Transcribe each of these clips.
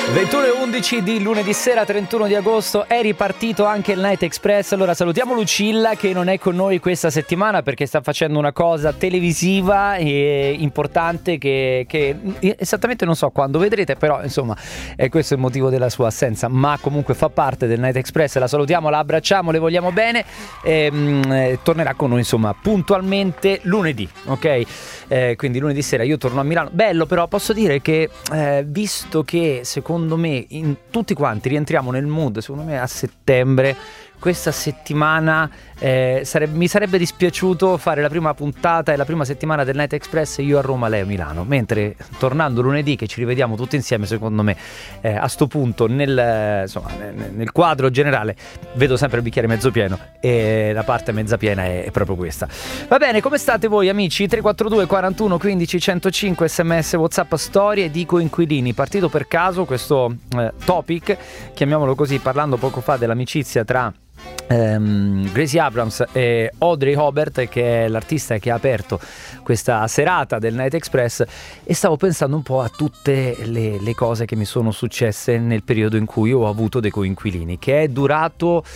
21:11 di lunedì sera 31 di agosto è ripartito anche il Night Express. Allora salutiamo Lucilla che non è con noi questa settimana perché sta facendo una cosa televisiva e importante che esattamente non so quando vedrete, però insomma questo è il motivo della sua assenza, ma comunque fa parte del Night Express. La salutiamo, la abbracciamo, le vogliamo bene e tornerà con noi insomma puntualmente lunedì, ok? Quindi lunedì sera io torno a Milano. Bello, però posso dire che visto che secondo me tutti quanti rientriamo nel mood, secondo me a settembre, questa settimana mi sarebbe dispiaciuto fare la prima puntata e la prima settimana del Night Express io a Roma, lei a Milano, mentre tornando lunedì che ci rivediamo tutti insieme, secondo me a sto punto nel quadro generale vedo sempre il bicchiere mezzo pieno e la parte mezza piena è proprio questa. Va bene, come state voi amici? 342 41 15 105 sms, WhatsApp, storie di coinquilini. Partito per caso questo topic, chiamiamolo così, parlando poco fa dell'amicizia tra Gracie Abrams e Audrey Hobart, che è l'artista che ha aperto questa serata del Night Express, e stavo pensando un po' a tutte le cose che mi sono successe nel periodo in cui ho avuto dei coinquilini, che è durato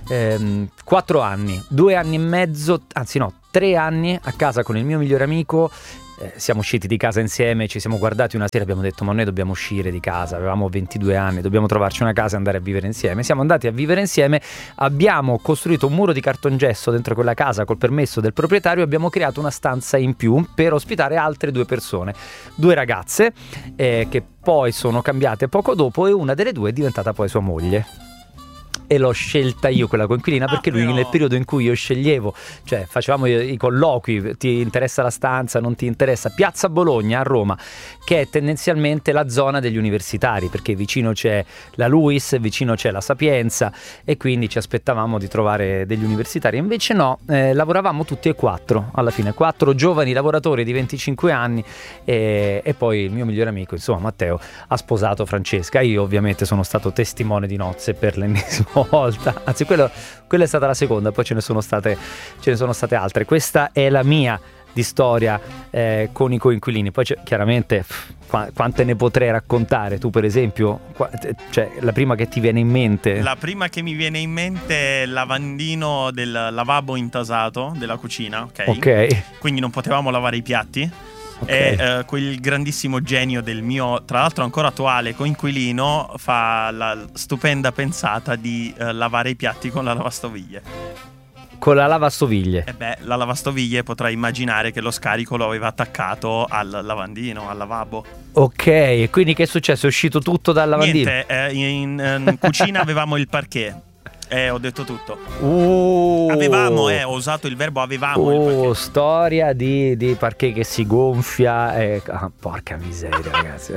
4 anni, 2 anni e mezzo, anzi no, 3 anni a casa con il mio migliore amico. Siamo usciti di casa insieme, ci siamo guardati una sera e abbiamo detto ma noi dobbiamo uscire di casa, avevamo 22 anni, dobbiamo trovarci una casa e andare a vivere insieme. Siamo andati a vivere insieme, abbiamo costruito un muro di cartongesso dentro quella casa col permesso del proprietario, abbiamo creato una stanza in più per ospitare altre 2 persone, 2 ragazze che poi sono cambiate poco dopo e una delle 2 è diventata poi sua moglie. E l'ho scelta io quella coinquilina perché lui nel periodo in cui io sceglievo, cioè facevamo i colloqui, ti interessa la stanza, non ti interessa, Piazza Bologna a Roma, che è tendenzialmente la zona degli universitari, perché vicino c'è la LUISS, vicino c'è la Sapienza e quindi ci aspettavamo di trovare degli universitari, invece no, lavoravamo tutti e 4 alla fine, 4 giovani lavoratori di 25 anni e poi il mio migliore amico, insomma Matteo, ha sposato Francesca. Io ovviamente sono stato testimone di nozze per l'ennesima volta, anzi quella è stata la seconda, poi ce ne sono state altre. Questa è la mia di storia con i coinquilini, poi chiaramente quante ne potrei raccontare. Tu per esempio, cioè la prima che ti viene in mente? La prima che mi viene in mente è il lavandino del lavabo intasato della cucina, ok? Quindi non potevamo lavare i piatti. Okay. E quel grandissimo genio del mio, tra l'altro ancora attuale, coinquilino fa la stupenda pensata di lavare i piatti con la lavastoviglie. Con la lavastoviglie? La lavastoviglie potrai immaginare che lo scarico lo aveva attaccato al lavandino, al lavabo. Ok, e quindi che è successo? È uscito tutto dal lavandino? Niente, in cucina avevamo il parquet. Ho detto tutto. Avevamo, ho usato il verbo avevamo. Il parquet. Storia di parquet che si gonfia. Porca miseria, ragazzi.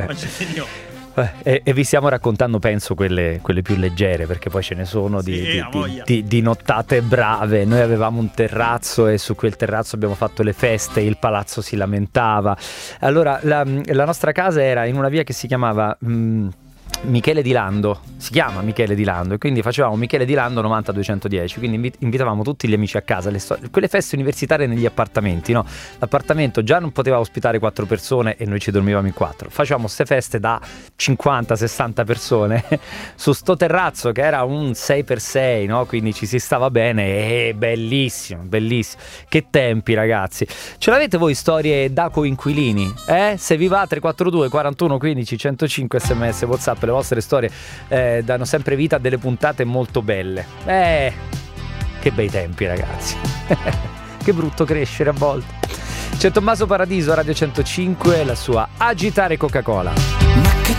E vi stiamo raccontando, penso, quelle più leggere, perché poi ce ne sono di nottate brave. Noi avevamo un terrazzo e su quel terrazzo abbiamo fatto le feste, il palazzo si lamentava. Allora, la nostra casa era in una via che si chiamava Michele di Lando, si chiama Michele di Lando, e quindi facevamo Michele di Lando 90-210, quindi invitavamo tutti gli amici a casa, quelle feste universitarie negli appartamenti, no? L'appartamento già non poteva ospitare 4 persone e noi ci dormivamo in 4, facevamo queste feste da 50-60 persone su sto terrazzo che era un 6x6, no? Quindi ci si stava bene, bellissimo, bellissimo. Che tempi, ragazzi. Ce l'avete voi storie da coinquilini? Se vi va 342 41 15 105 sms, WhatsApp, le vostre storie danno sempre vita a delle puntate molto belle. Che bei tempi, ragazzi. Che brutto crescere a volte. C'è Tommaso Paradiso a Radio 105, la sua Agitare Coca-Cola.